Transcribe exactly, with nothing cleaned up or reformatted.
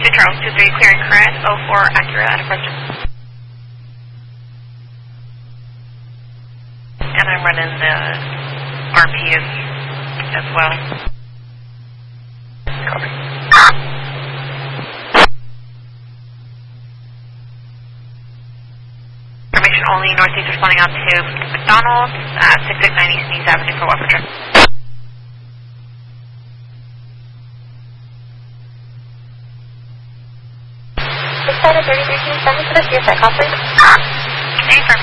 two Charles two three, clearing current, oh four, accurate, out of question. And I'm running the R P as, as well. Copy. Information only, northeast responding out to McDonald's, uh, six six nine East Nees Avenue for welfare check. six seven thirty-three two seven for the C S I call, please. Name for